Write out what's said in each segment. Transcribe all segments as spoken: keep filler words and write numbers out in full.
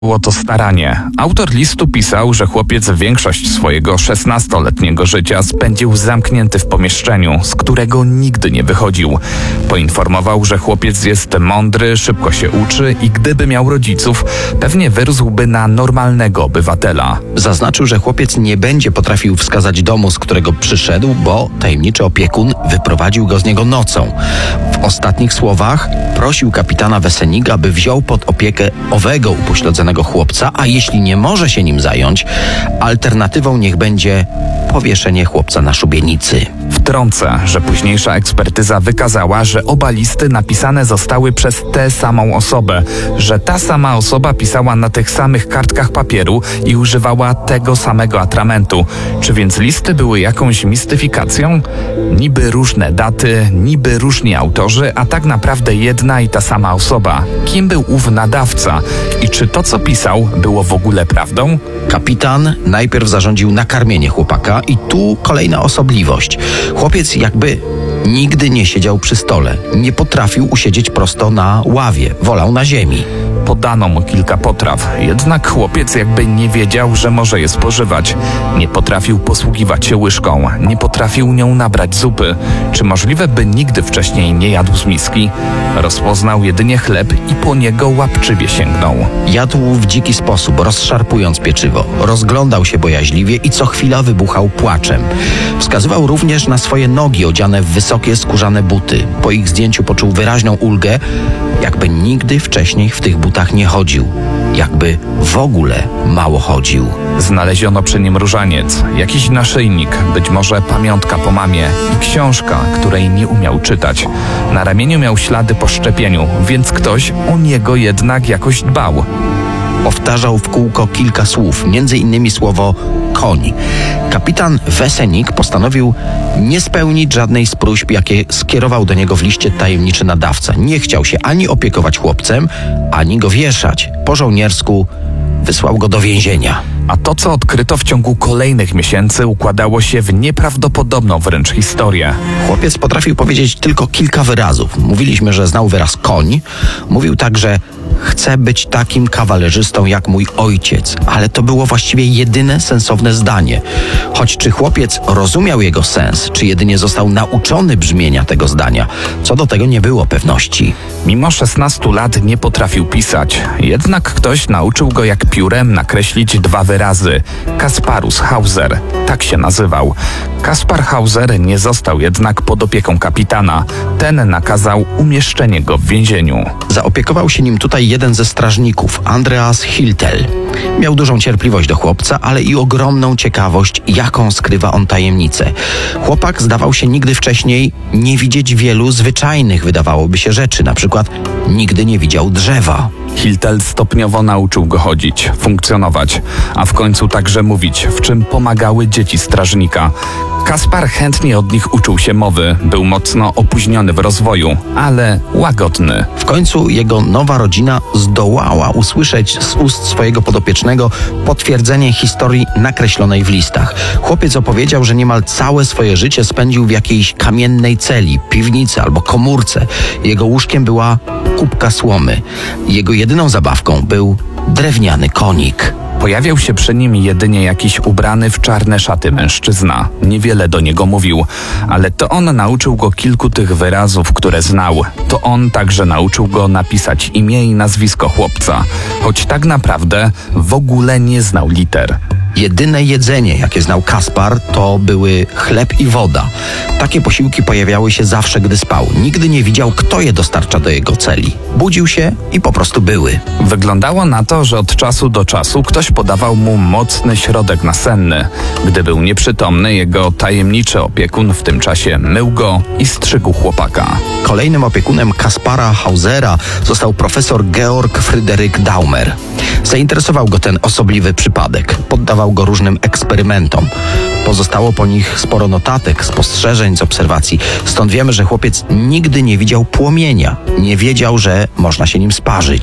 Było to staranie. Autor listu pisał, że chłopiec większość swojego szesnastoletniego życia spędził zamknięty w pomieszczeniu, z którego nigdy nie wychodził. Poinformował, że chłopiec jest mądry, szybko się uczy i gdyby miał rodziców, pewnie wyrósłby na normalnego obywatela. Zaznaczył, że chłopiec nie będzie potrafił wskazać domu, z którego przyszedł, bo tajemniczy opiekun wyprowadził go z niego nocą. W ostatnich słowach prosił kapitana Wesseniga, by wziął pod opiekę owego upośledzonego chłopca, a jeśli nie może się nim zająć, alternatywą niech będzie powieszenie chłopca na szubienicy. Wtrącę, że późniejsza ekspertyza wykazała, że oba listy napisane zostały przez tę samą osobę, że ta sama osoba pisała na tych samych kartkach papieru i używała tego samego atramentu. Czy więc listy były jakąś mistyfikacją? Niby różne daty, niby różni autorzy, a tak naprawdę jedna i ta sama osoba. Kim był ów nadawca i czy to, co pisał, było w ogóle prawdą? Kapitan najpierw zarządził nakarmienie chłopaka i tu kolejna osobliwość. Chłopiec jakby nigdy nie siedział przy stole, nie potrafił usiedzieć prosto na ławie, wolał na ziemi. Podano mu kilka potraw, jednak chłopiec jakby nie wiedział, że może je spożywać. Nie potrafił posługiwać się łyżką, nie potrafił nią nabrać zupy. Czy możliwe, by nigdy wcześniej nie jadł z miski? Rozpoznał jedynie chleb i po niego łapczywie sięgnął. Jadł w dziki sposób, rozszarpując pieczywo. Rozglądał się bojaźliwie i co chwila wybuchał płaczem. Wskazywał również na swoje nogi odziane w wysokie skórzane buty. Po ich zdjęciu poczuł wyraźną ulgę, jakby nigdy wcześniej w tych butach nie chodził. Jakby w ogóle mało chodził. Znaleziono przy nim różaniec, jakiś naszyjnik, być może pamiątka po mamie i książka, której nie umiał czytać. Na ramieniu miał ślady po szczepieniu, więc ktoś o niego jednak jakoś dbał. Powtarzał w kółko kilka słów, między innymi słowo koń. Kapitan Wessenig postanowił nie spełnić żadnej z próśb, jakie skierował do niego w liście tajemniczy nadawca. Nie chciał się ani opiekować chłopcem, ani go wieszać. Po żołniersku wysłał go do więzienia. A to, co odkryto w ciągu kolejnych miesięcy, układało się w nieprawdopodobną wręcz historię. Chłopiec potrafił powiedzieć tylko kilka wyrazów. Mówiliśmy, że znał wyraz koń. Mówił także: chcę być takim kawalerzystą jak mój ojciec, ale to było właściwie jedyne sensowne zdanie. Choć czy chłopiec rozumiał jego sens, czy jedynie został nauczony brzmienia tego zdania, co do tego nie było pewności. Mimo szesnastu lat nie potrafił pisać, jednak ktoś nauczył go jak piórem nakreślić dwa wyrazy. Kasparus Hauser, tak się nazywał. Kaspar Hauser nie został jednak pod opieką kapitana. Ten nakazał umieszczenie go w więzieniu. Zaopiekował się nim tutaj jeden ze strażników, Andreas Hiltel. Miał dużą cierpliwość do chłopca, ale i ogromną ciekawość, jaką skrywa on tajemnicę. Chłopak zdawał się nigdy wcześniej nie widzieć wielu zwyczajnych, wydawałoby się, rzeczy. Na przykład nigdy nie widział drzewa. Hiltel stopniowo nauczył go chodzić, funkcjonować, a w końcu także mówić, w czym pomagały dzieci strażnika. Kaspar chętnie od nich uczył się mowy, był mocno opóźniony w rozwoju, ale łagodny. W końcu jego nowa rodzina zdołała usłyszeć z ust swojego podopiecznego potwierdzenie historii nakreślonej w listach. Chłopiec opowiedział, że niemal całe swoje życie spędził w jakiejś kamiennej celi, piwnicy albo komórce. Jego łóżkiem była kubka słomy. Jego jedyną zabawką był drewniany konik. Pojawiał się przy nim jedynie jakiś ubrany w czarne szaty mężczyzna. Niewiele do niego mówił, ale to on nauczył go kilku tych wyrazów, które znał. To on także nauczył go napisać imię i nazwisko chłopca, choć tak naprawdę w ogóle nie znał liter. Jedyne jedzenie, jakie znał Kaspar, to były chleb i woda. Takie posiłki pojawiały się zawsze, gdy spał. Nigdy nie widział, kto je dostarcza do jego celi. Budził się i po prostu były. Wyglądało na to, że od czasu do czasu ktoś podawał mu mocny środek nasenny. Gdy był nieprzytomny, jego tajemniczy opiekun w tym czasie mył go i strzygł chłopaka. Kolejnym opiekunem Kaspara Hausera został profesor Georg Fryderyk Daumer. Zainteresował go ten osobliwy przypadek. Poddawał go różnym eksperymentom. Pozostało po nich sporo notatek, spostrzeżeń z obserwacji. Stąd wiemy, że chłopiec nigdy nie widział płomienia. Nie wiedział, że można się nim sparzyć.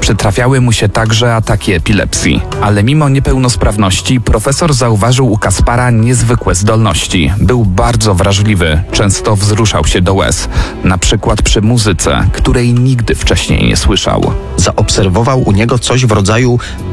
Przytrafiały mu się także ataki epilepsji. Ale mimo niepełnosprawności profesor zauważył u Kaspara niezwykłe zdolności. Był bardzo wrażliwy, często wzruszał się do łez, na przykład przy muzyce, której nigdy wcześniej nie słyszał. Zaobserwował u niego coś w rodzaju